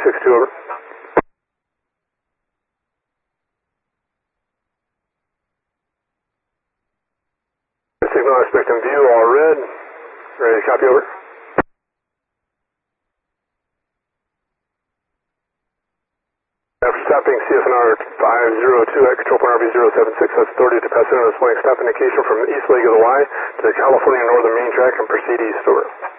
262, over. Signal aspect in view, all red. Ready to copy, over. After stopping CFNR 502 at control point RV076, has authority to pass in on this morning stop indication from the east leg of the Y to the California Northern Main Track and proceed east, over.